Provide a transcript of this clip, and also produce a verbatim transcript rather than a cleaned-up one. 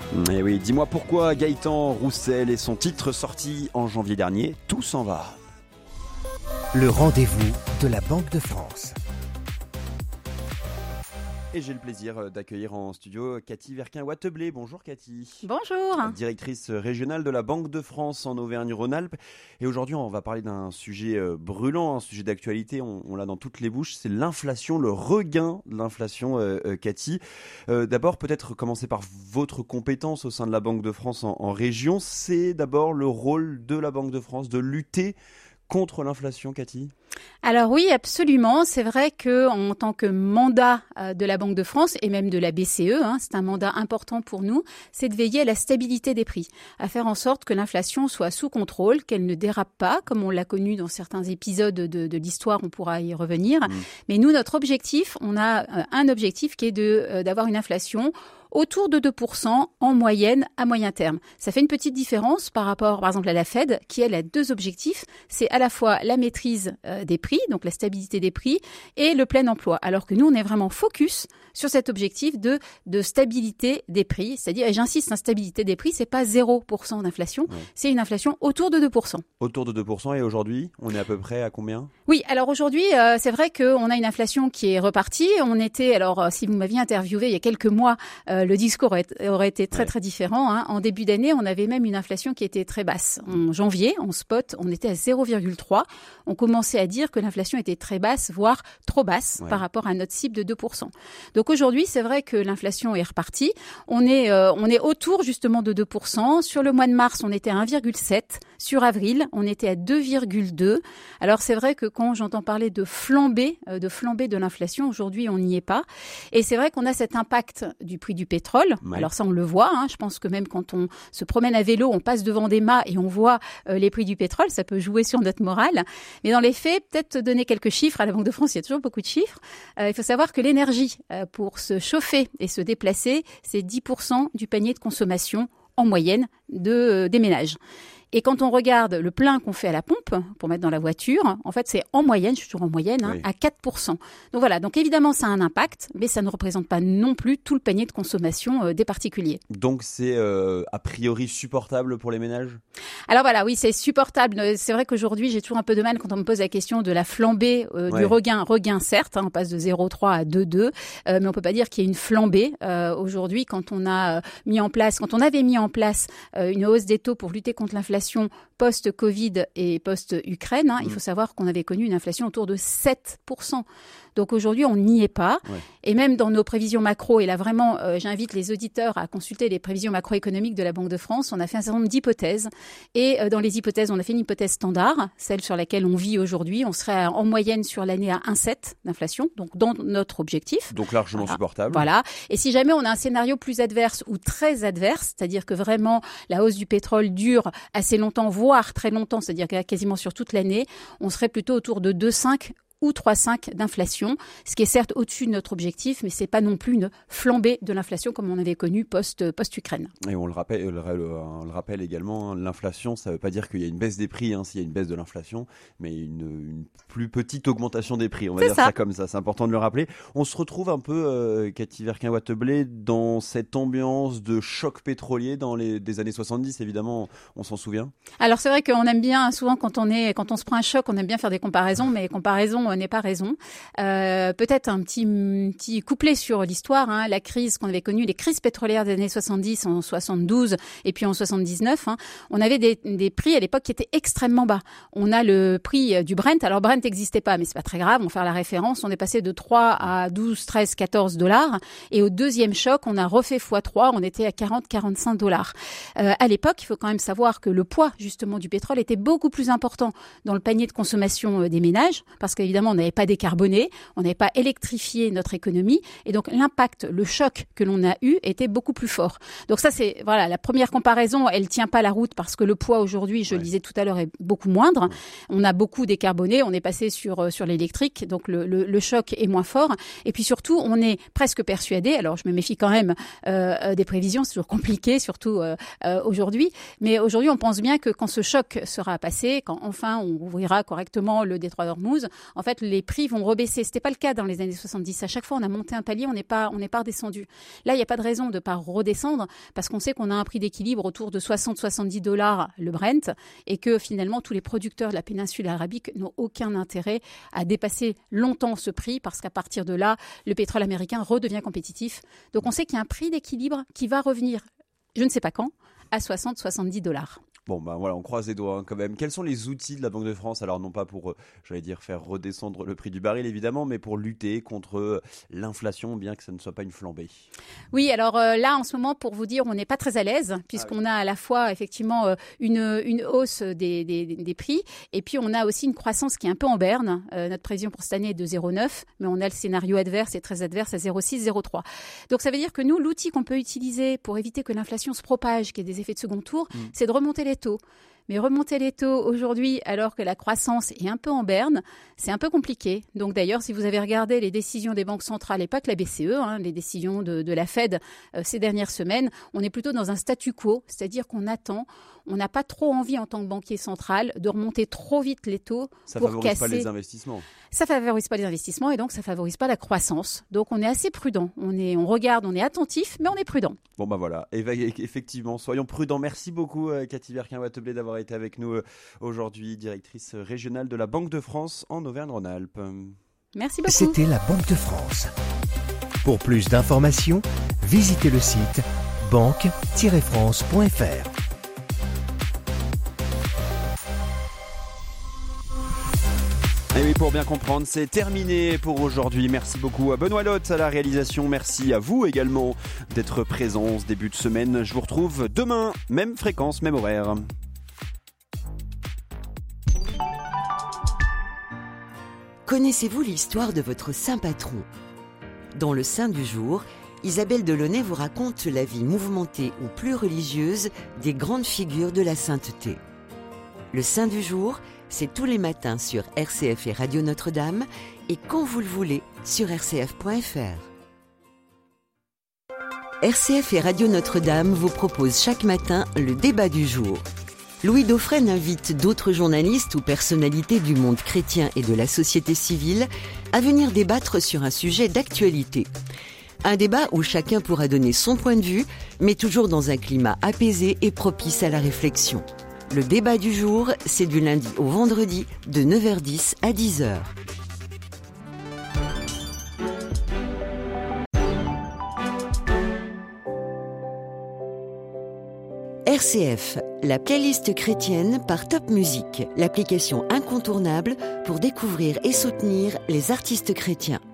Et oui, dis-moi pourquoi Gaëtan Roussel et son titre sorti en janvier dernier, Tout s'en va. Le rendez-vous de la Banque de France. Et j'ai le plaisir d'accueillir en studio Cathy Verquin-Watteblé. Bonjour Cathy. Bonjour. Directrice régionale de la Banque de France en Auvergne-Rhône-Alpes. Et aujourd'hui, on va parler d'un sujet brûlant, un sujet d'actualité. On, on l'a dans toutes les bouches, c'est l'inflation, le regain de l'inflation, euh, euh, Cathy. Euh, d'abord, peut-être commencer par votre compétence au sein de la Banque de France en, en région. C'est d'abord le rôle de la Banque de France de lutter contre l'inflation, Cathy ? Alors oui, absolument. C'est vrai qu'en tant que mandat de la Banque de France et même de la B C E, hein, c'est un mandat important pour nous, c'est de veiller à la stabilité des prix, à faire en sorte que l'inflation soit sous contrôle, qu'elle ne dérape pas, comme on l'a connu dans certains épisodes de, de l'histoire, on pourra y revenir. Mmh. Mais nous, notre objectif, on a un objectif qui est de, d'avoir une inflation autour de deux pour cent en moyenne à moyen terme. Ça fait une petite différence par rapport, par exemple, à la Fed, qui elle a deux objectifs. C'est à la fois la maîtrise euh, des prix, donc la stabilité des prix, et le plein emploi. Alors que nous, on est vraiment focus sur cet objectif de, de stabilité des prix. C'est-à-dire, et j'insiste, hein, stabilité des prix, c'est pas zéro pour cent d'inflation, ouais. C'est une inflation autour de deux pour cent. Autour de deux pour cent, et aujourd'hui, on est à peu près à combien ? Oui, alors aujourd'hui, euh, c'est vrai qu'on a une inflation qui est repartie. On était, alors euh, si vous m'aviez interviewé il y a quelques mois, euh, le discours aurait, aurait été très ouais. très différent. Hein. En début d'année, on avait même une inflation qui était très basse. En janvier, en spot, on était à zéro virgule trois. On commençait à dire que l'inflation était très basse, voire trop basse ouais. par rapport à notre cible de deux pour cent. Donc aujourd'hui, c'est vrai que l'inflation est repartie. On est, euh, on est autour justement de deux pour cent. Sur le mois de mars, on était à un virgule sept. Sur avril, on était à deux virgule deux. Alors c'est vrai que quand j'entends parler de flambée, euh, de flambée de l'inflation, aujourd'hui, on n'y est pas. Et c'est vrai qu'on a cet impact du prix du pétrole. Ouais. Alors ça, on le voit. Hein. Je pense que même quand on se promène à vélo, on passe devant des mâts et on voit euh, les prix du pétrole. Ça peut jouer sur notre morale. Mais dans les faits, peut-être donner quelques chiffres. À la Banque de France, il y a toujours beaucoup de chiffres. Euh, il faut savoir que l'énergie euh, pour se chauffer et se déplacer, c'est dix pour cent du panier de consommation en moyenne de, euh, des ménages. Et quand on regarde le plein qu'on fait à la pompe pour mettre dans la voiture, en fait, c'est en moyenne, je suis toujours en moyenne, hein, oui. à quatre pour cent. Donc voilà, donc évidemment, ça a un impact, mais ça ne représente pas non plus tout le panier de consommation euh, des particuliers. Donc c'est euh, a priori supportable pour les ménages ? Alors voilà, oui, c'est supportable. C'est vrai qu'aujourd'hui, j'ai toujours un peu de mal quand on me pose la question de la flambée euh, ouais. du regain. Regain, certes, hein, on passe de zéro virgule trois à deux virgule deux, euh, mais on peut pas dire qu'il y ait une flambée. Euh, aujourd'hui, quand on a euh, mis en place, quand on avait mis en place euh, une hausse des taux pour lutter contre l'inflation post-Covid et post-Ukraine, hein, mmh. il faut savoir qu'on avait connu une inflation autour de sept pour cent. Donc aujourd'hui, on n'y est pas. Ouais. Et même dans nos prévisions macro, et là vraiment, euh, j'invite les auditeurs à consulter les prévisions macroéconomiques de la Banque de France. On a fait un certain nombre d'hypothèses. Et euh, dans les hypothèses, on a fait une hypothèse standard, celle sur laquelle on vit aujourd'hui. On serait en moyenne sur l'année à un virgule sept d'inflation, donc dans notre objectif. Donc largement voilà. supportable. Voilà. Et si jamais on a un scénario plus adverse ou très adverse, c'est-à-dire que vraiment la hausse du pétrole dure assez longtemps, voire très longtemps, c'est-à-dire quasiment sur toute l'année, on serait plutôt autour de deux virgule cinq ou trois virgule cinq d'inflation, ce qui est certes au-dessus de notre objectif, mais c'est pas non plus une flambée de l'inflation comme on avait connu post, post-Ukraine. Et on le rappelle, on le rappelle également, l'inflation, ça ne veut pas dire qu'il y a une baisse des prix, hein, s'il y a une baisse de l'inflation, mais une, une plus petite augmentation des prix, on va c'est dire ça. ça comme ça, c'est important de le rappeler. On se retrouve un peu, euh, Cathy Verquin-Watteblé, dans cette ambiance de choc pétrolier dans les des années soixante-dix, évidemment, on s'en souvient. Alors c'est vrai qu'on aime bien, souvent quand on, est, quand on se prend un choc, on aime bien faire des comparaisons, mais les comparaisons n'est pas raison. Euh, peut-être un petit, petit couplet sur l'histoire, hein, la crise qu'on avait connue, les crises pétrolières des années soixante-dix, en soixante-douze et puis en soixante-dix-neuf. Hein, on avait des, des prix à l'époque qui étaient extrêmement bas. On a le prix du Brent. Alors Brent n'existait pas, mais c'est pas très grave. On va faire la référence. On est passé de trois à douze, treize, quatorze dollars. Et au deuxième choc, on a refait fois trois. On était à quarante, quarante-cinq dollars. Euh, à l'époque, il faut quand même savoir que le poids justement du pétrole était beaucoup plus important dans le panier de consommation des ménages, parce qu'évidemment, on n'avait pas décarboné, on n'avait pas électrifié notre économie, et donc l'impact, le choc que l'on a eu était beaucoup plus fort. Donc ça, c'est voilà la première comparaison, elle tient pas la route parce que le poids aujourd'hui, je ouais. le disais tout à l'heure, est beaucoup moindre. Ouais. On a beaucoup décarboné, on est passé sur sur l'électrique, donc le, le, le choc est moins fort. Et puis surtout, on est presque persuadé. Alors je me méfie quand même euh, des prévisions, c'est toujours compliqué, surtout euh, euh, aujourd'hui. Mais aujourd'hui, on pense bien que quand ce choc sera passé, quand enfin on ouvrira correctement le détroit d'Ormuz, en fait fait, les prix vont rebaisser. C'était pas le cas dans les années soixante-dix. À chaque fois, on a monté un palier, on n'est pas, on n'est pas redescendu. Là, il n'y a pas de raison de ne pas redescendre parce qu'on sait qu'on a un prix d'équilibre autour de soixante à soixante-dix dollars le Brent et que finalement, tous les producteurs de la péninsule arabique n'ont aucun intérêt à dépasser longtemps ce prix parce qu'à partir de là, le pétrole américain redevient compétitif. Donc, on sait qu'il y a un prix d'équilibre qui va revenir, je ne sais pas quand, à soixante à soixante-dix dollars. Bon, ben voilà, on croise les doigts hein, quand même. Quels sont les outils de la Banque de France? Alors, non pas pour, euh, j'allais dire, faire redescendre le prix du baril, évidemment, mais pour lutter contre euh, l'inflation, bien que ça ne soit pas une flambée. Oui, alors euh, là, en ce moment, pour vous dire, on n'est pas très à l'aise, puisqu'on ah oui. a à la fois, effectivement, euh, une, une hausse des, des, des prix, et puis on a aussi une croissance qui est un peu en berne. Euh, notre prévision pour cette année est de zéro virgule neuf, mais on a le scénario adverse et très adverse à zéro virgule six, zéro virgule trois. Donc, ça veut dire que nous, l'outil qu'on peut utiliser pour éviter que l'inflation se propage, qu'il y ait des effets de second tour, mmh. c'est de remonter les taux. Mais remonter les taux aujourd'hui, alors que la croissance est un peu en berne, c'est un peu compliqué. Donc d'ailleurs, si vous avez regardé les décisions des banques centrales, et pas que la B C E, hein, les décisions de, de la Fed euh, ces dernières semaines, on est plutôt dans un statu quo, c'est-à-dire qu'on attend, on n'a pas trop envie en tant que banquier central de remonter trop vite les taux ça pour favorise casser. pas les investissements. Ça favorise pas les investissements et donc ça favorise pas la croissance. Donc on est assez prudent. On est, on regarde, on est attentif, mais on est prudent. Bon bah voilà, et effectivement, soyons prudents. Merci beaucoup euh, Cathy Berquin-Wateblé d'avoir été avec nous euh, aujourd'hui, directrice régionale de la Banque de France en Auvergne-Rhône-Alpes. Merci beaucoup. C'était la Banque de France. Pour plus d'informations, visitez le site banque tiret france point f r. Et oui, pour bien comprendre, c'est terminé pour aujourd'hui. Merci beaucoup à Benoît Lotte à la réalisation. Merci à vous également d'être présents ce début de semaine. Je vous retrouve demain, même fréquence, même horaire. Connaissez-vous l'histoire de votre saint patron ? Dans le Saint du jour, Isabelle Delaunay vous raconte la vie mouvementée ou plus religieuse des grandes figures de la sainteté. Le Saint du jour, c'est tous les matins sur R C F et Radio Notre-Dame et quand vous le voulez sur r c f point f r. R C F et Radio Notre-Dame vous proposent chaque matin le débat du jour. Louis Dauphren invite d'autres journalistes ou personnalités du monde chrétien et de la société civile à venir débattre sur un sujet d'actualité. Un débat où chacun pourra donner son point de vue, mais toujours dans un climat apaisé et propice à la réflexion. Le débat du jour, c'est du lundi au vendredi de neuf heures dix à dix heures. R C F, la playlist chrétienne par Top Music, l'application incontournable pour découvrir et soutenir les artistes chrétiens.